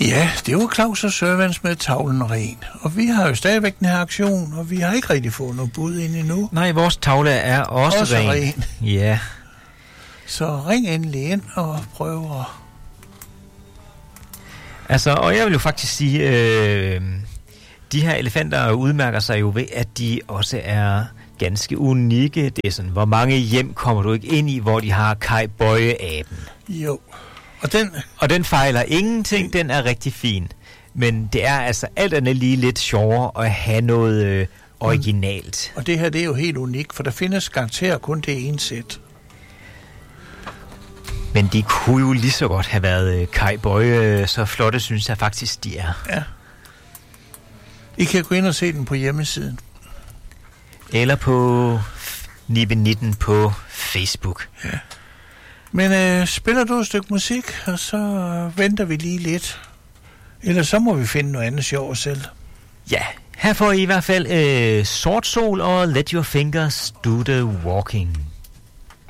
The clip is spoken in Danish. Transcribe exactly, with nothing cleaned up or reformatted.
Ja, det var Claus og Sørvans med Tavlen Ren. Og vi har jo stadigvæk den her aktion, og vi har ikke rigtig fået noget bud ind endnu. Nej, vores tavle er også, også ren. ren. Ja. Så ring endelig ind og prøv at... Altså, og jeg vil jo faktisk sige, øh, de her elefanter udmærker sig jo ved, at de også er ganske unikke. Det er sådan, hvor mange hjem kommer du ikke ind i, hvor de har Kai Boye-aben. Jo. Og den... og den fejler ingenting, den er rigtig fin. Men det er altså alt andet lige lidt sjovere at have noget øh, originalt. Og det her, det er jo helt unikt, for der findes garanteret kun det ene sæt. Men de kunne jo lige så godt have været øh, Kai Boye, så flotte synes jeg faktisk, de er. Ja. I kan gå ind og se den på hjemmesiden. Eller på Nibe nitten på Facebook. Ja. Men øh, spiller du et stykke musik, og så venter vi lige lidt. Eller så må vi finde noget andet sjovt selv. Ja, her får I i hvert fald øh, Sort Sol og Let Your Fingers Do The Walking.